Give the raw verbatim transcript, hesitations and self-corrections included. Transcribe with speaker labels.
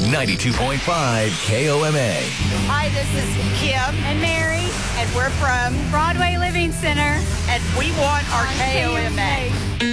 Speaker 1: ninety-two point five K O M A.
Speaker 2: Hi, this is Kim
Speaker 3: and Mary,
Speaker 2: and we're from
Speaker 3: Broadway Living Center,
Speaker 2: and we want our
Speaker 3: on
Speaker 2: K O M A.
Speaker 3: K O M A.